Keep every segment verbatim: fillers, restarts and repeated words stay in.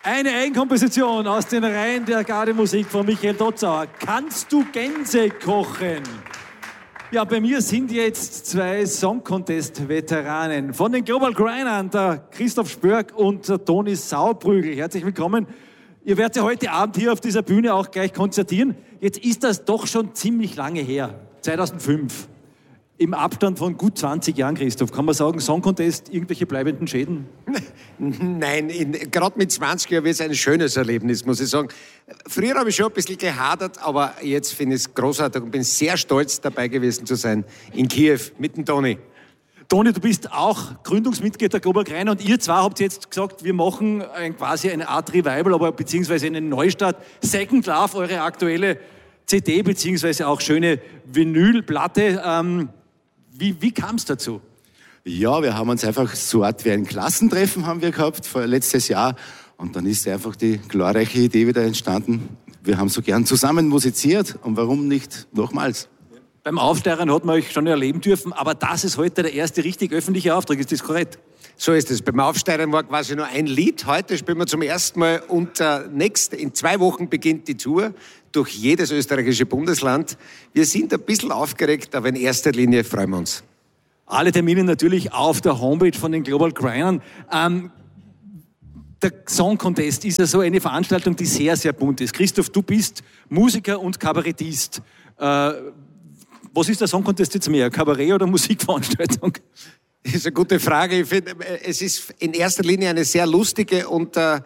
Eine Eigenkomposition aus den Reihen der Gardemusik von Michael Dotzauer. Kannst du Gänse kochen? Ja, bei mir sind jetzt zwei Song Contest-Veteranen von den Global Grindern, der Christoph Spörk und der Toni Saubrügel. Herzlich willkommen. Ihr werdet ja heute Abend hier auf dieser Bühne auch gleich konzertieren. Jetzt ist das doch schon ziemlich lange her, zweitausendfünf. Im Abstand von gut zwanzig Jahren, Christoph. Kann man sagen, Song Contest, irgendwelche bleibenden Schäden? Nein, gerade mit zwanzig Jahren wird es ein schönes Erlebnis, muss ich sagen. Früher habe ich schon ein bisschen gehadert, aber jetzt finde ich es großartig und bin sehr stolz, dabei gewesen zu sein in Kiew mit dem Toni. Toni, du bist auch Gründungsmitglied der Global Grinder und ihr zwei habt jetzt gesagt, wir machen ein, quasi eine Art Revival, aber beziehungsweise eine Neustart. Second Love, eure aktuelle C D, beziehungsweise auch schöne Vinylplatte. Ähm, wie wie kam es dazu? Ja, wir haben uns einfach so Art wie ein Klassentreffen haben wir gehabt vor letztes Jahr und dann ist einfach die glorreiche Idee wieder entstanden. Wir haben so gern zusammen musiziert und warum nicht nochmals? Beim Aufsteigern hat man euch schon erleben dürfen, aber das ist heute der erste richtig öffentliche Auftrag, ist das korrekt? So ist es. Beim Aufsteigern war quasi nur ein Lied. Heute spielen wir zum ersten Mal und äh, nächst, in zwei Wochen beginnt die Tour durch jedes österreichische Bundesland. Wir sind ein bisschen aufgeregt, aber in erster Linie freuen wir uns. Alle Termine natürlich auf der Homepage von den Global Grindern. Ähm, der Song Contest ist ja so eine Veranstaltung, die sehr, sehr bunt ist. Christoph, du bist Musiker und Kabarettist. Äh, was ist der Song Contest jetzt mehr, Kabarett oder Musikveranstaltung? Das ist eine gute Frage. Ich finde, es ist in erster Linie eine sehr lustige und äh,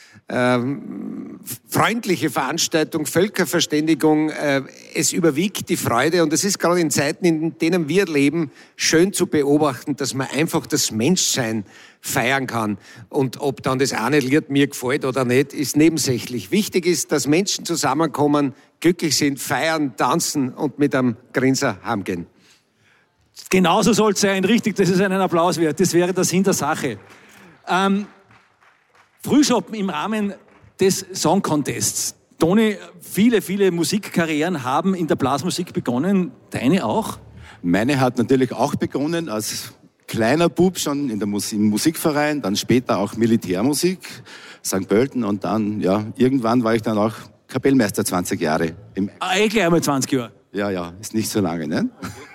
ähm, freundliche Veranstaltung, Völkerverständigung. Äh, es überwiegt die Freude und es ist gerade in Zeiten, in denen wir leben, schön zu beobachten, dass man einfach das Menschsein feiern kann. Und ob dann das eine Lied mir gefällt oder nicht, ist nebensächlich. Wichtig ist, dass Menschen zusammenkommen, glücklich sind, feiern, tanzen und mit einem Grinser heimgehen. Genauso soll es sein, richtig, das ist einen Applaus wert. Das wäre der Sinn der Sache. Ähm, Frühschoppen im Rahmen des Song Contests. Toni, viele, viele Musikkarrieren haben in der Blasmusik begonnen. Deine auch? Meine hat natürlich auch begonnen als kleiner Bub schon in der Mus- im Musikverein, dann später auch Militärmusik, Sankt Pölten und dann, ja, irgendwann war ich dann auch Kapellmeister zwanzig Jahre. Im Ah, eh gleich einmal zwanzig Jahre. Ja, ja, ist nicht so lange, ne?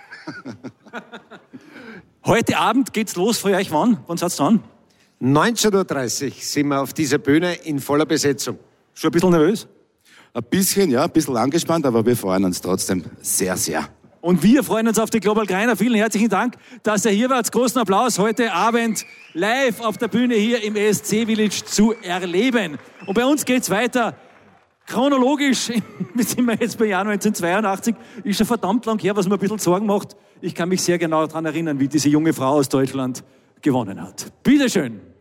Heute Abend geht's los für euch. Wann? Wann seid's dran? neunzehn Uhr dreißig sind wir auf dieser Bühne in voller Besetzung. Schon ein bisschen nervös? Ein bisschen, ja, ein bisschen angespannt, aber wir freuen uns trotzdem sehr, sehr. Und wir freuen uns auf die Global Grinder. Vielen herzlichen Dank, dass ihr hier wart. Großen Applaus heute Abend live auf der Bühne hier im E S C Village zu erleben. Und bei uns geht's weiter. Chronologisch, wir sind wir jetzt bei Jahr neunzehnhundertzweiundachtzig, ist schon verdammt lang her, was mir ein bisschen Sorgen macht. Ich kann mich sehr genau daran erinnern, wie diese junge Frau aus Deutschland gewonnen hat. Bitteschön.